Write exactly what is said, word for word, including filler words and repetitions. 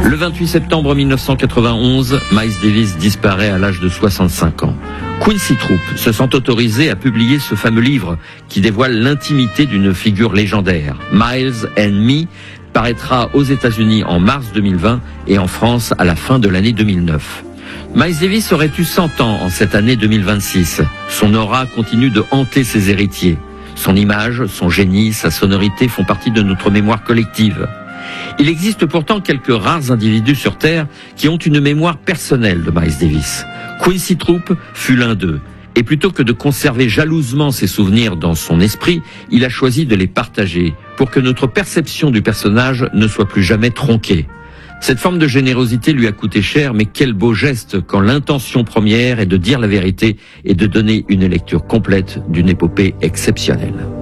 Le vingt-huit septembre mille neuf cent quatre-vingt-onze, Miles Davis disparaît à l'âge de soixante-cinq ans. Quincy Troupe se sent autorisé à publier ce fameux livre qui dévoile l'intimité d'une figure légendaire. Miles and Me paraîtra aux États-Unis en mars deux mille vingt et en France à la fin de l'année deux mille neuf. Miles Davis aurait eu cent ans en cette année deux mille vingt-six. Son aura continue de hanter ses héritiers. Son image, son génie, sa sonorité font partie de notre mémoire collective. Il existe pourtant quelques rares individus sur Terre qui ont une mémoire personnelle de Miles Davis. Quincy Troupe fut l'un d'eux. Et plutôt que de conserver jalousement ses souvenirs dans son esprit, il a choisi de les partager pour que notre perception du personnage ne soit plus jamais tronquée. Cette forme de générosité lui a coûté cher, mais quel beau geste quand l'intention première est de dire la vérité et de donner une lecture complète d'une épopée exceptionnelle.